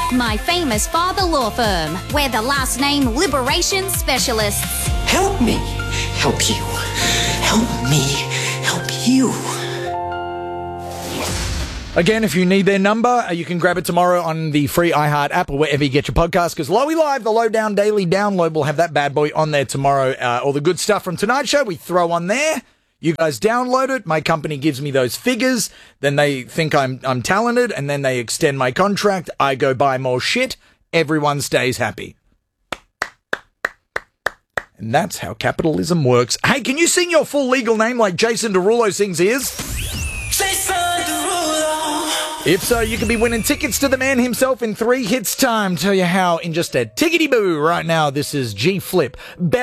My Famous Father Law Firm. We're the last name liberation specialists. Help me. Help you. Help me. Help you. Again, if you need their number, you can grab it tomorrow on the free iHeart app or wherever you get your podcast, because Lowy Live, the Lowdown Daily Download, will have that bad boy on there tomorrow. All the good stuff from tonight's show we throw on there. You guys download it. My company gives me those figures. Then they think I'm talented, and then they extend my contract. I go buy more shit. Everyone stays happy. And that's how capitalism works. Hey, can you sing your full legal name like Jason Derulo sings his? Jason Derulo. If so, you could be winning tickets to the man himself in 3 hits time. Tell you how in just a tickety-boo right now. This is G-Flip.